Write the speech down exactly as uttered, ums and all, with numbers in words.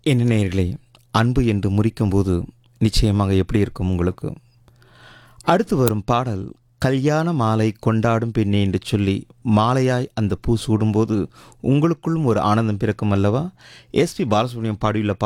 என்ன நேயர்களே, அன்பு என்று முறிக்கும்போது நிச்சயமாக எப்படி இருக்கும் உங்களுக்கு? அடுத்து வரும் பாடல் கல்யாண மாலை கொண்டாடும் பெண்ணே என்று சொல்லி மாலையாய் அந்த பூ சூடும்போது உங்களுக்குள்ளும் ஒரு ஆனந்தம் பிறக்கும் அல்லவா? எஸ்பி பாலசுப்ரமணியம் பாடியுள்ள